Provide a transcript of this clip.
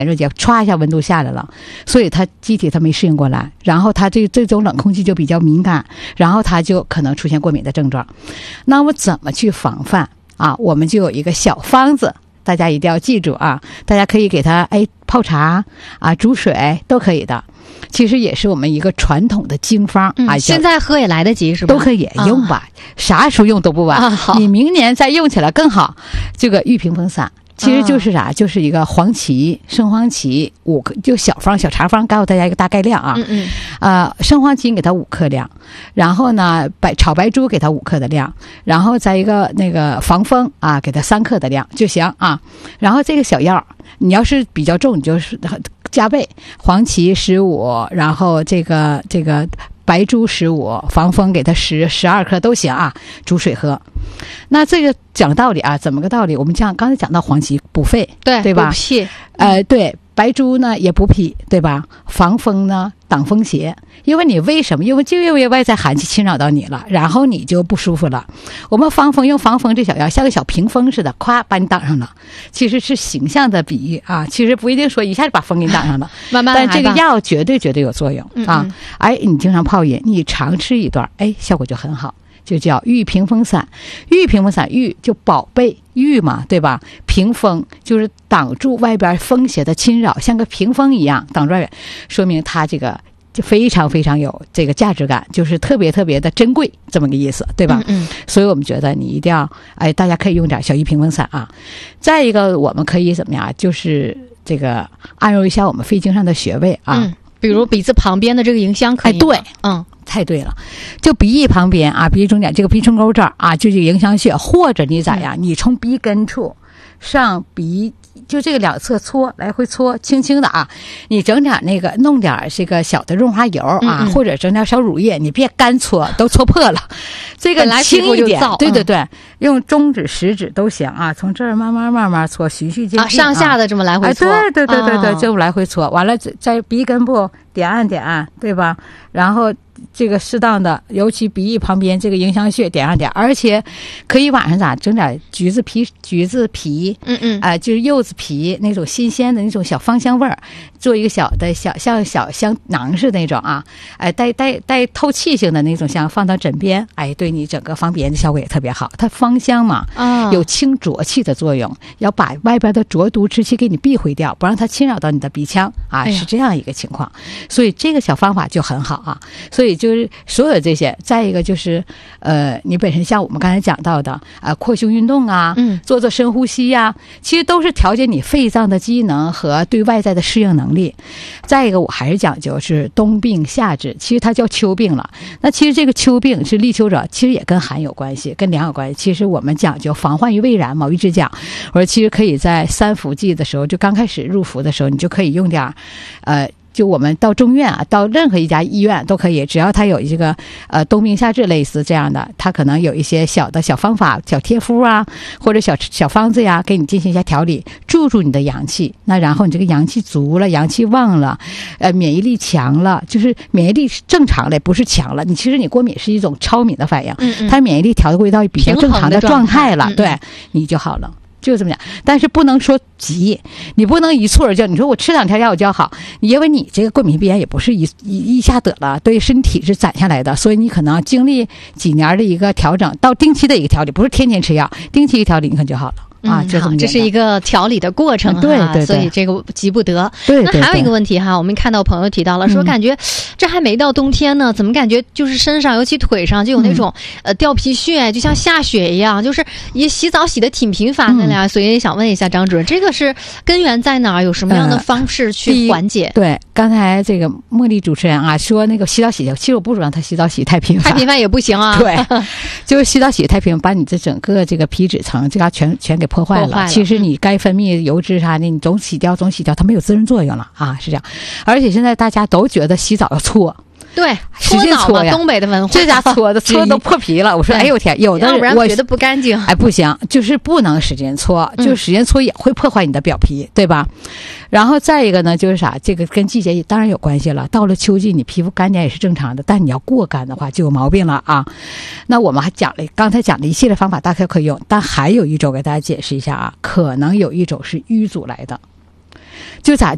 炎热节歘一下温度下来了，所以它机体它没适应过来，然后它这种冷空气就比较敏感，然后它就可能出现过敏的症状。那我怎么去防范啊？我们就有一个小方子，大家一定要记住啊！大家可以给它泡茶啊、煮水都可以的。其实也是我们一个传统的经方啊， 现在喝也来得及是吧？ 都可以用吧，啥时候用都不晚。你明年再用起来更好。这个玉屏风散其实就是啥？就是一个黄芪、生黄芪5克，就小方小茶方，告诉大家一个大概量啊。生黄芪给它5克量，然后呢炒白术给它5克的量，然后再一个那个防风啊，给它3克的量就行啊。然后这个小药，你要是比较重，你就是加倍，黄芪15，然后这个白术15，防风给它12克都行啊，煮水喝。那这个讲道理啊，怎么个道理？我们刚才讲到黄芪补肺，对吧？ 补脾。 对，白术呢也补脾，对吧？防风呢挡风邪。因为你为什么？因为外在寒气侵扰到你了，然后你就不舒服了。我们防风用防风这小药，像个小屏风似的，咵把你挡上了。其实是形象的比喻啊，其实不一定说一下就把风给你挡上了， 慢慢但这个药绝对有作用啊。你经常泡饮，你常吃一段，效果就很好。就叫玉屏风散。玉屏风散，玉就宝贝，玉嘛，对吧？屏风就是挡住外边风邪的侵扰，像个屏风一样挡住外边，说明它这个就非常非常有这个价值感，就是特别特别的珍贵，这么个意思，对吧？所以我们觉得你一定要大家可以用点小玉屏风散啊。再一个，我们可以怎么样？就是这个按揉一下我们肺经上的穴位啊。 比如鼻子旁边的这个迎香可以吗？ 对，太对了，就鼻翼旁边啊，鼻翼中间这个鼻唇沟这儿啊，就这个迎香穴，或者你咋样？你从鼻根处上鼻，就这个两侧搓，来回搓，轻轻的啊。你整点那个，弄点这个小的润滑油啊，或者整点小乳液，你别干搓，都搓破了。这个轻一点，对，用中指、食指都行啊。从这儿慢慢搓，循序渐进上下的这么来回搓。 对，这么来回搓，完了在鼻根部点按，对吧？然后这个适当的，尤其鼻翼旁边这个迎香穴点上点，而且可以晚上咋整点橘子皮，就是柚子皮那种新鲜的那种小芳香味儿，做一个小的像小香囊似的那种啊，带透气性的那种香，放到枕边，对你整个防鼻炎的效果也特别好。它芳香嘛，有清浊气的作用，要把外边的浊毒之气给你避讳掉，不让它侵扰到你的鼻腔啊，是这样一个情况。所以这个小方法就很好啊。所以就是所有这些，再一个就是你本身像我们刚才讲到的扩胸运动啊，做深呼吸啊，其实都是调节你肺脏的机能和对外在的适应能力。再一个我还是讲究是冬病夏治，其实它叫秋病了。那其实这个秋病是立秋者，其实也跟寒有关系，跟凉有关系。其实我们讲究防患于未然，毛一直讲，我说其实可以在3伏季的时候，就刚开始入伏的时候，你就可以用点就我们到中院啊，到任何一家医院都可以，只要它有这个冬病夏治类似这样的，它可能有一些小的小方法、小贴敷啊，或者小方子呀，给你进行一下调理，助你的阳气。那然后你这个阳气足了，阳气旺了，免疫力强了，就是免疫力正常了，不是强了。其实你过敏是一种超敏的反应，它免疫力调回到比较正常的状态了，对，你就好了。就这么讲，但是不能说急，你不能一蹴而就。你说我吃2条药我就好，因为你这个过敏鼻炎也不是一下得了，对身体是攒下来的，所以你可能经历几年的一个调整，到定期的一个调理，不是天天吃药，定期一调理你可能就好了。 这是一个调理的过程对， 所以这个急不得。 对， 那还有一个问题哈，我们看到朋友提到了，说感觉这还没到冬天呢，怎么感觉就是身上尤其腿上就有那种掉皮屑，就像下雪一样，就是也洗澡洗得挺频繁的呀。所以想问一下张主任，这个是根源在哪儿？有什么样的方式去缓解？ 对，刚才这个茉莉主持人啊说那个洗澡洗，其实我不主张他洗澡洗太频繁也不行啊。 对，就是洗澡洗太频繁，把你这整个这个皮脂层这嘎全给破坏了。其实你该分泌油脂啥的，你总洗掉，它没有滋润作用了啊，是这样。而且现在大家都觉得洗澡要搓。 对， 使劲搓呀， 东北的文化， 这家搓都破皮了。我说，哎呦天，有的人我觉得不干净。 不行，就是不能使劲搓，就使劲搓也会破坏你的表皮，对吧？然后再一个呢，就是啥，这个跟季节当然有关系了。到了秋季，你皮肤干点也是正常的，但你要过干的话就有毛病了啊。那我们还刚才讲的一系列方法，大家可以用，但还有一种给大家解释一下啊，可能有一种是淤阻来的。就